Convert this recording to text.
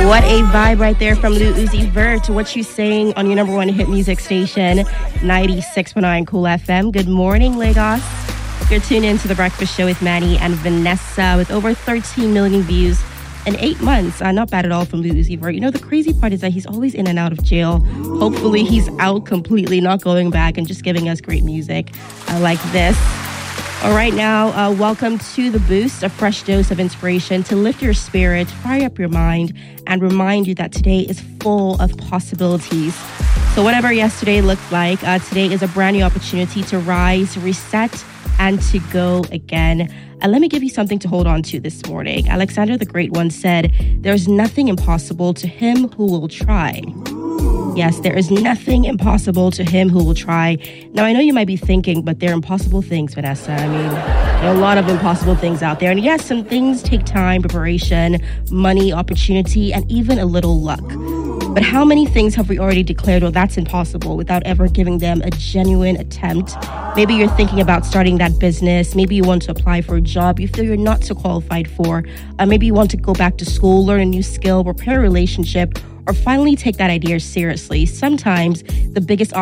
What a vibe right there from Lil Uzi Vert. What you saying on your number one hit music station, 96.9 Cool FM. Good morning, Lagos. You're tuned in to The Breakfast Show with Manny and Vanessa with over 13 million views in 8 months. Not bad at all from Lil Uzi Vert. You know, the crazy part is that he's always in and out of jail. Hopefully he's out completely, not going back and just giving us great music like this. All right, now, welcome to The Boost, a fresh dose of inspiration to lift your spirit, fire up your mind, and remind you that today is full of possibilities. So whatever yesterday looked like, today is a brand new opportunity to rise, reset, and to go again. Let me give you something to hold on to this morning. Alexander the Great once said, "There's nothing impossible to him who will try." Yes, there is nothing impossible to him who will try. Now, I know you might be thinking, but there are impossible things, Vanessa. I mean, there are a lot of impossible things out there. And yes, some things take time, preparation, money, opportunity, and even a little luck. But how many things have we already declared, well, that's impossible, without ever giving them a genuine attempt? Maybe you're thinking about starting that business. Maybe you want to apply for a job you feel you're not so qualified for. Maybe you want to go back to school, learn a new skill, repair a relationship, or finally take that idea seriously. Sometimes the biggest